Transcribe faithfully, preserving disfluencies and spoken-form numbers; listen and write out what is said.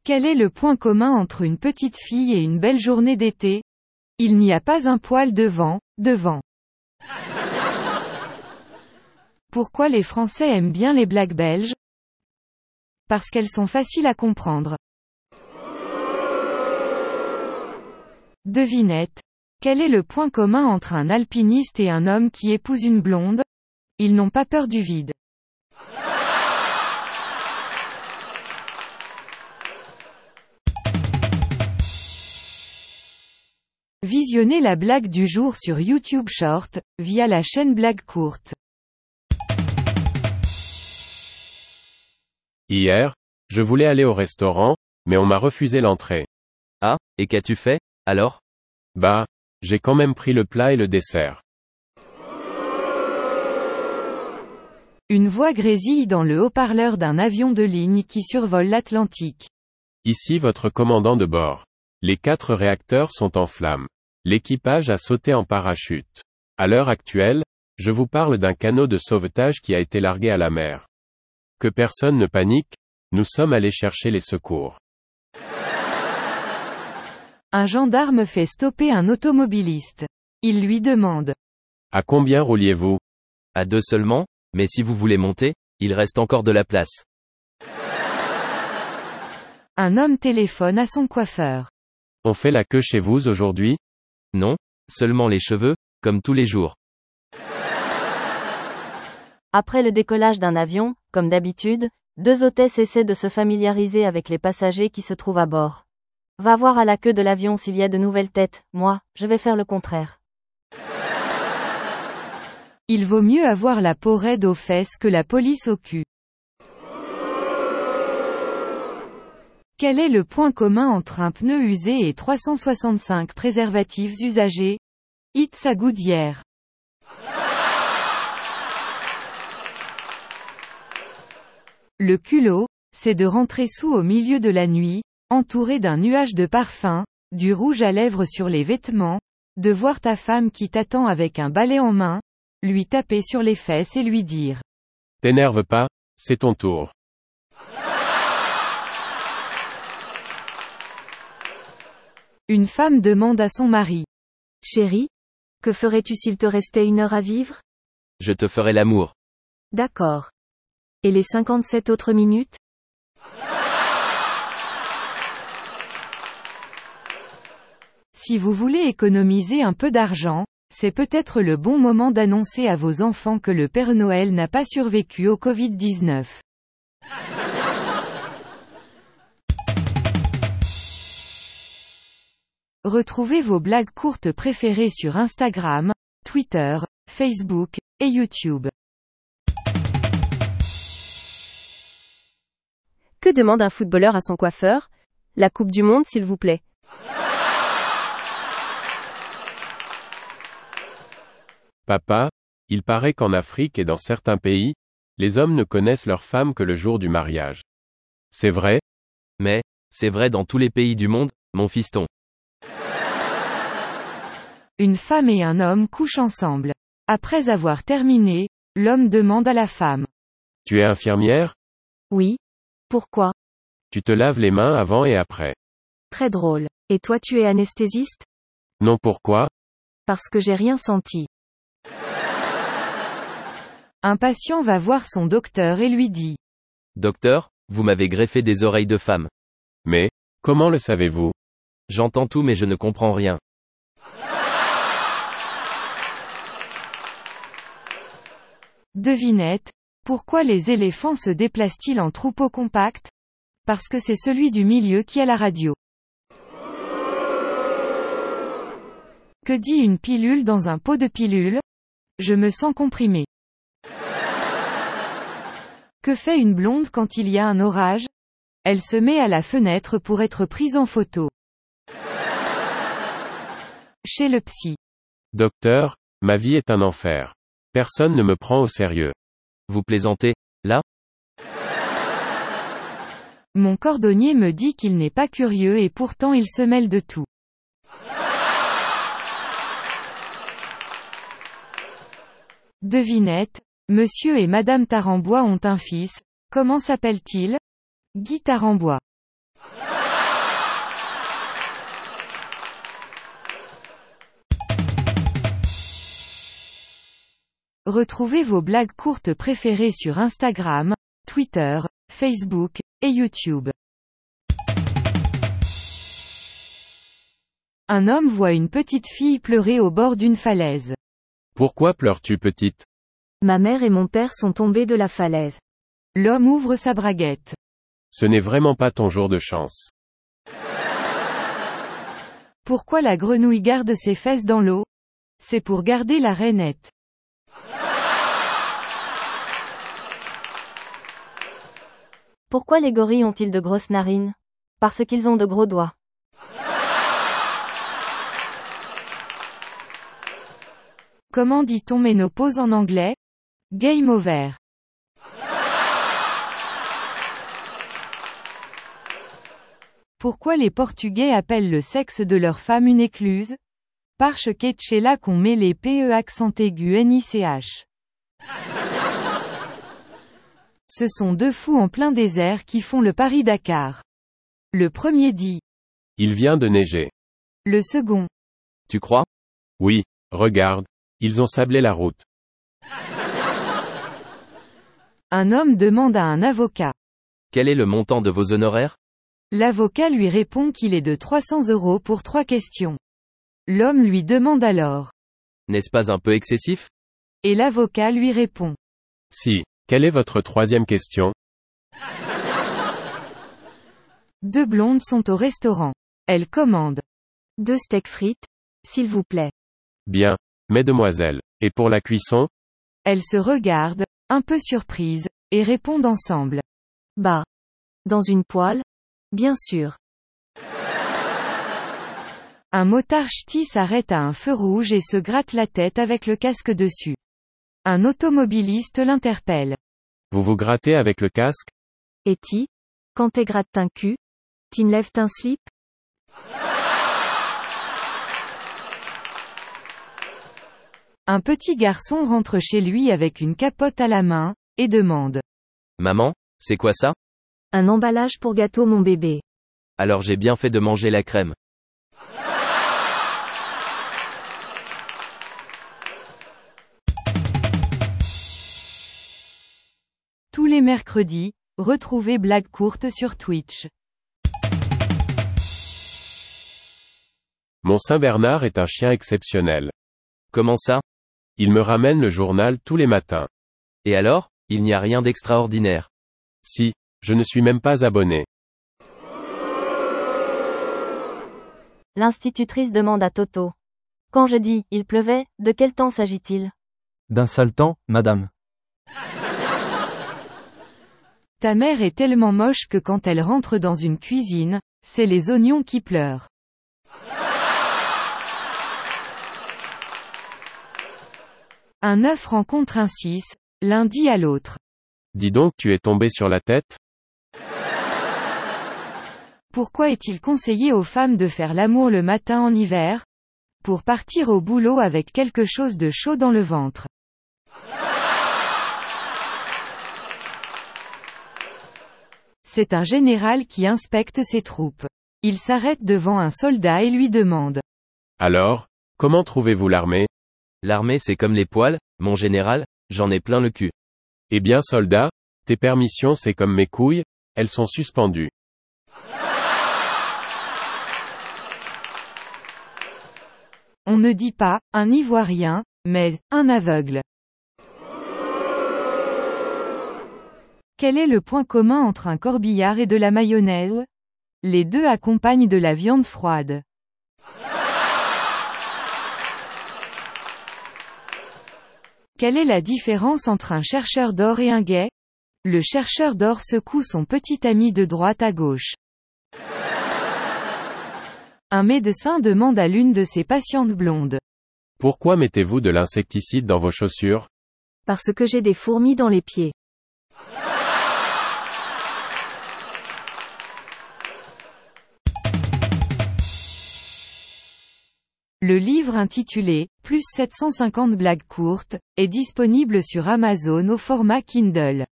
Quel est le point commun entre une petite fille et une belle journée d'été? Il n'y a pas un poil de vent, devant. Pourquoi les Français aiment bien les blagues belges? Parce qu'elles sont faciles à comprendre. Devinette. Quel est le point commun entre un alpiniste et un homme qui épouse une blonde? Ils n'ont pas peur du vide. Visionnez la blague du jour sur YouTube Short, via la chaîne Blague Courte. Hier, je voulais aller au restaurant, mais on m'a refusé l'entrée. Ah, et qu'as-tu fait, alors? Bah, j'ai quand même pris le plat et le dessert. Une voix grésille dans le haut-parleur d'un avion de ligne qui survole l'Atlantique. Ici votre commandant de bord. Les quatre réacteurs sont en flammes. L'équipage a sauté en parachute. À l'heure actuelle, je vous parle d'un canot de sauvetage qui a été largué à la mer. Que personne ne panique, nous sommes allés chercher les secours. Un gendarme fait stopper un automobiliste. Il lui demande. À combien rouliez-vous? À deux seulement, mais si vous voulez monter, il reste encore de la place. Un homme téléphone à son coiffeur. On fait la queue chez vous aujourd'hui? Non, seulement les cheveux, comme tous les jours. Après le décollage d'un avion, comme d'habitude, deux hôtesses essaient de se familiariser avec les passagers qui se trouvent à bord. Va voir à la queue de l'avion s'il y a de nouvelles têtes, moi, je vais faire le contraire. Il vaut mieux avoir la peau raide aux fesses que la police au cul. Quel est le point commun entre un pneu usé et trois cent soixante-cinq préservatifs usagés? It's a good year. Le culot, c'est de rentrer sous au milieu de la nuit, entouré d'un nuage de parfum, du rouge à lèvres sur les vêtements, de voir ta femme qui t'attend avec un balai en main, lui taper sur les fesses et lui dire. T'énerve pas, c'est ton tour. Une femme demande à son mari. Chérie, que ferais-tu s'il te restait une heure à vivre? Je te ferai l'amour. D'accord. Et les cinquante-sept autres minutes? Si vous voulez économiser un peu d'argent, c'est peut-être le bon moment d'annoncer à vos enfants que le Père Noël n'a pas survécu au covid dix-neuf. Retrouvez vos blagues courtes préférées sur Instagram, Twitter, Facebook, et YouTube. Que demande un footballeur à son coiffeur? La Coupe du Monde s'il vous plaît. Papa, il paraît qu'en Afrique et dans certains pays, les hommes ne connaissent leur femme que le jour du mariage. C'est vrai? Mais, c'est vrai dans tous les pays du monde, mon fiston. Une femme et un homme couchent ensemble. Après avoir terminé, l'homme demande à la femme. Tu es infirmière? Oui. Pourquoi? Tu te laves les mains avant et après. Très drôle. Et toi tu es anesthésiste? Non, pourquoi? Parce que j'ai rien senti. Un patient va voir son docteur et lui dit. Docteur, vous m'avez greffé des oreilles de femme. Mais, comment le savez-vous? J'entends tout mais je ne comprends rien. Devinette. Pourquoi les éléphants se déplacent-ils en troupeau compact? Parce que c'est celui du milieu qui a la radio. Que dit une pilule dans un pot de pilule? Je me sens comprimé. Que fait une blonde quand il y a un orage? Elle se met à la fenêtre pour être prise en photo. Chez le psy. Docteur, ma vie est un enfer. Personne ne me prend au sérieux. Vous plaisantez, là? Mon cordonnier me dit qu'il n'est pas curieux et pourtant il se mêle de tout. Devinette. Monsieur et Madame Tarambois ont un fils. Comment s'appelle-t-il? Guy Tarambois. Retrouvez vos blagues courtes préférées sur Instagram, Twitter, Facebook, et YouTube. Un homme voit une petite fille pleurer au bord d'une falaise. Pourquoi pleures-tu, petite? Ma mère et mon père sont tombés de la falaise. L'homme ouvre sa braguette. Ce n'est vraiment pas ton jour de chance. Pourquoi la grenouille garde ses fesses dans l'eau? C'est pour garder la rainette. Pourquoi les gorilles ont-ils de grosses narines? Parce qu'ils ont de gros doigts. Comment dit-on ménopause en anglais? Game over. Pourquoi les Portugais appellent le sexe de leur femme une écluse? Parce que c'est là qu'on met les P E accent aigu N I C H. Ce sont deux fous en plein désert qui font le Paris-Dakar. Le premier dit. Il vient de neiger. Le second. Tu crois? Oui, regarde. Ils ont sablé la route. Un homme demande à un avocat. Quel est le montant de vos honoraires? L'avocat lui répond qu'il est de trois cents euros pour trois questions. L'homme lui demande alors. N'est-ce pas un peu excessif? Et l'avocat lui répond. Si. Quelle est votre troisième question? Deux blondes sont au restaurant. Elles commandent. Deux steaks frites, s'il vous plaît. Bien. Mesdemoiselles. Et pour la cuisson? Elles se regardent, un peu surprises, et répondent ensemble. Bah. Dans une poêle? Bien sûr. Un motard ch'ti s'arrête à un feu rouge et se gratte la tête avec le casque dessus. Un automobiliste l'interpelle. Vous vous grattez avec le casque? Et ti? Quand t'es gratte un cul? T'enlèves un slip? Un petit garçon rentre chez lui avec une capote à la main, et demande. Maman, c'est quoi ça? Un emballage pour gâteau mon bébé. Alors j'ai bien fait de manger la crème. Tous les mercredis, retrouvez Blagues courtes sur Twitch. Mon Saint-Bernard est un chien exceptionnel. Comment ça? Il me ramène le journal tous les matins. Et alors, il n'y a rien d'extraordinaire. Si, je ne suis même pas abonné. L'institutrice demande à Toto. Quand je dis « il pleuvait », de quel temps s'agit-il? D'un sale temps, madame. Ta mère est tellement moche que quand elle rentre dans une cuisine, c'est les oignons qui pleurent. Un œuf rencontre un six, l'un dit à l'autre. Dis donc, tu es tombé sur la tête? Pourquoi est-il conseillé aux femmes de faire l'amour le matin en hiver? Pour partir au boulot avec quelque chose de chaud dans le ventre. C'est un général qui inspecte ses troupes. Il s'arrête devant un soldat et lui demande. Alors, comment trouvez-vous l'armée? L'armée c'est comme les poils, mon général, j'en ai plein le cul. Eh bien soldat, tes permissions c'est comme mes couilles, elles sont suspendues. On ne dit pas, un Ivoirien, mais, un aveugle. Quel est le point commun entre un corbillard et de la mayonnaise? Les deux accompagnent de la viande froide. Quelle est la différence entre un chercheur d'or et un gay? Le chercheur d'or secoue son petit ami de droite à gauche. Un médecin demande à l'une de ses patientes blondes. Pourquoi mettez-vous de l'insecticide dans vos chaussures? Parce que j'ai des fourmis dans les pieds. Le livre intitulé « Plus sept cent cinquante blagues courtes » est disponible sur Amazon au format Kindle.